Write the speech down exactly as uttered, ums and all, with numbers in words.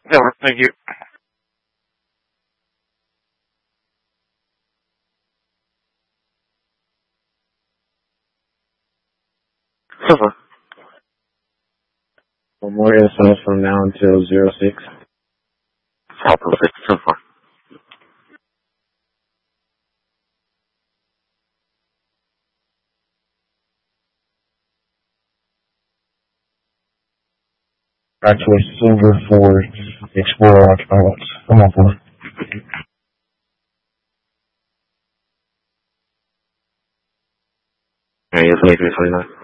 Yeah, thank you. So far. One more instance from now until zero six. All perfect. So far. Actually, Silver Ford Explorer Autopilot. Come on, Ford. Yeah, it's maybe twenty-nine.